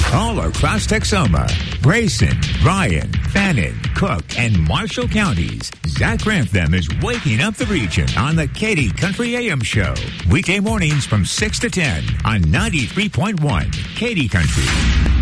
All across Texoma, Grayson, Bryan, Fannin, Cook, and Marshall counties. Zach Grantham is waking up the region on the Katy Country AM Show. Weekday mornings from 6 to 10 on 93.1 Katy Country.